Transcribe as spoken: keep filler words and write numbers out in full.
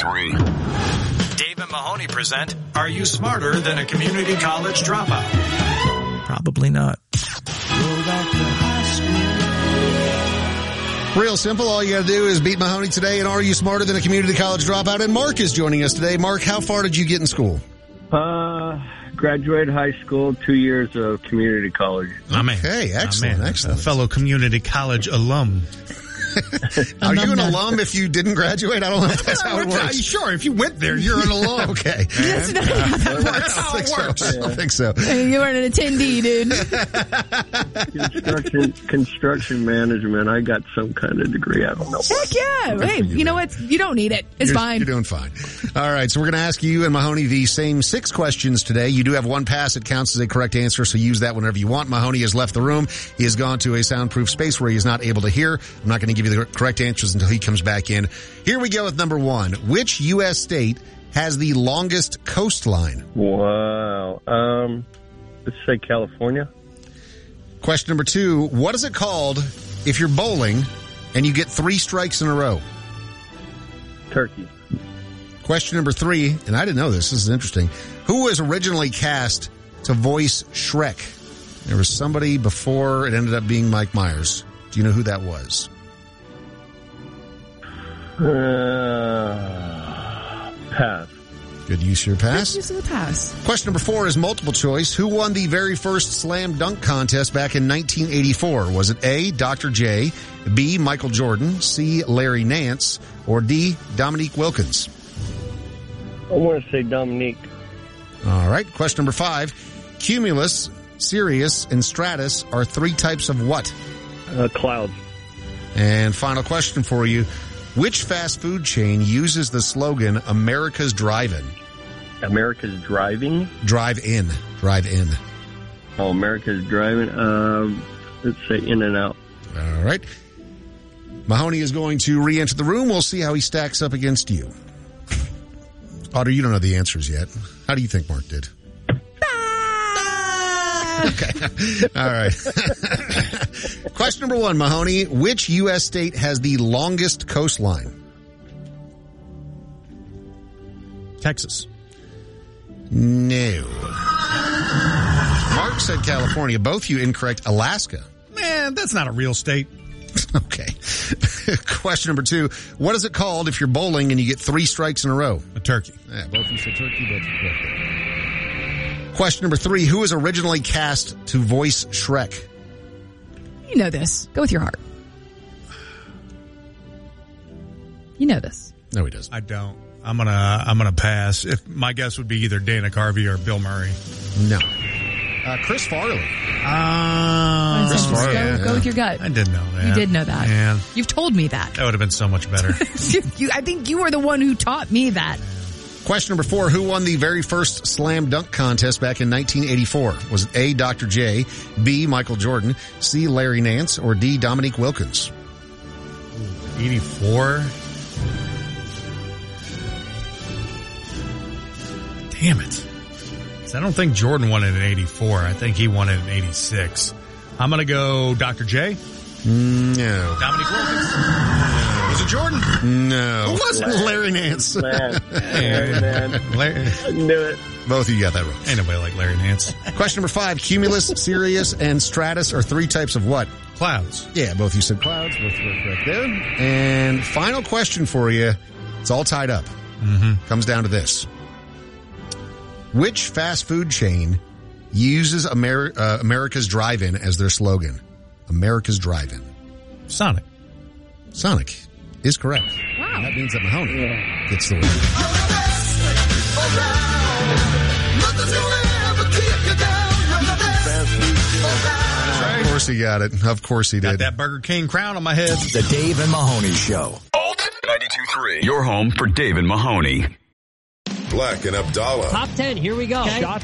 three. Dave and Mahoney present, Are You Smarter Than a Community College Dropout? Probably not. Real simple. All you got to do is beat Mahoney today. And Are You Smarter Than a Community College Dropout? And Mark is joining us today. Mark, how far did you get in school? Uh, graduated high school, two years of community college. My man. Okay, excellent, My man. excellent. A fellow community college alum. Are you an alum if you didn't graduate? I don't know if that's how it works. Sure, if you went there, you're an alum. Okay. That's not how that works. That's how it works. I don't think so. You weren't an attendee, dude. Construction, construction management. I got some kind of degree. I don't know. Heck yeah. Good Hey, for you, you know man. what? You don't need it. It's You're, fine. You're doing fine. All right, so we're going to ask you and Mahoney the same six questions today. You do have one pass. It counts as a correct answer, so use that whenever you want. Mahoney has left the room. He has gone to a soundproof space where he is not able to hear. I'm not going to give you the correct answers until he comes back in. Here we go with number one. Which U S state has the longest coastline? Wow. Um, let's say California. Question number two. What is it called if you're bowling and you get three strikes in a row? Turkey. Question number three, and I didn't know this. This is interesting. Who was originally cast to voice Shrek? There was somebody before it ended up being Mike Myers. Do you know who that was? Uh, pass. Good use of your pass. Good use of the pass. Question number four is multiple choice. Who won the very first slam dunk contest back in nineteen eighty-four? Was it A, Doctor J, B, Michael Jordan, C, Larry Nance, or D, Dominique Wilkins? I want to say Dominique. All right. Question number five. Cumulus, Sirius, and Stratus are three types of what? Uh, clouds. And final question for you. Which fast food chain uses the slogan, America's Drive-In? America's driving. Drive in. Drive in. Oh, America's driving. Um, let's say In and Out. All right. Mahoney is going to re-enter the room. We'll see how he stacks up against you. Otter, you don't know the answers yet. How do you think Mark did? Okay. All right. Question number one, Mahoney. Which U S state has the longest coastline? Texas. No. Mark said California. Both you incorrect. Alaska. Man, that's not a real state. Okay. Question number two. What is it called if you're bowling and you get three strikes in a row? A turkey. Yeah, both you said turkey, both you correct. Question number three. Who was originally cast to voice Shrek? You know this. Go with your heart. You know this. No, he doesn't. I don't. I'm gonna. I'm gonna pass. If my guess would be either Dana Carvey or Bill Murray. No. Uh, Chris Farley. Uh, Chris Farley, go, yeah. go with your gut. I didn't know that. You did know that. Man, You've told me that. that would have been so much better. you, I think you were the one who taught me that. Question number four. Who won the very first slam dunk contest back in nineteen eighty-four? Was it A, Doctor J, B, Michael Jordan, C, Larry Nance, or D, Dominique Wilkins? eighty-four. Damn it. 'Cause I don't think Jordan won it in eighty-four. I think he won it in eighty-six. I'm going to go Doctor J. No. Dominique Wilkins. Was it Jordan? No. Who was it? Larry Nance. Man, Larry Nance. Larry. I knew it. Both of you got that wrong. Ain't nobody like Larry Nance. Question number five. Cumulus, Sirius, and Stratus are three types of what? Clouds. Yeah, both you said clouds. Both were correct there. And final question for you. It's all tied up. Mm-hmm. Comes down to this. Which fast food chain uses Amer- uh, America's Drive-In as their slogan? America's Drive-In. Sonic. Sonic is correct. Wow. And that means that Mahoney Yeah. gets the win. Of course he got it. Of course he Got did. that Burger King crown on my head. The Dave and Mahoney Show. ninety-two point three. Your home for Dave and Mahoney. Black and Abdallah. Top ten, here we go. Okay. Shots